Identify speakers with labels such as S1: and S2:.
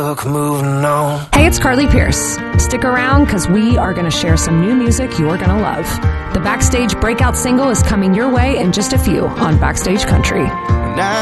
S1: Look, moving on.
S2: Hey, it's Carly Pierce. Stick around because we are going to share some new music you're going to love. The Backstage breakout single is coming your way in just a few on Backstage Country.